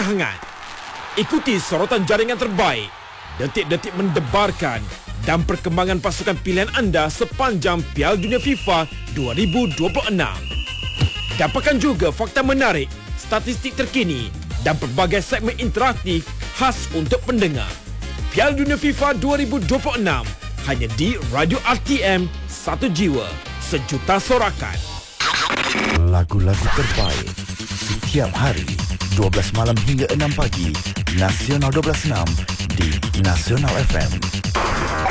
hangat. Ikuti sorotan jaringan terbaik, detik-detik mendebarkan dan perkembangan pasukan pilihan anda sepanjang Piala Dunia FIFA 2026. Dapatkan juga fakta menarik, statistik terkini dan pelbagai segmen interaktif khas untuk pendengar. Piala Dunia FIFA 2026 hanya di Radio RTM, satu jiwa, sejuta sorakan. Lagu-lagu terbaik setiap hari 12 malam hingga 6 pagi. Nasional 12.6 di Nasional FM.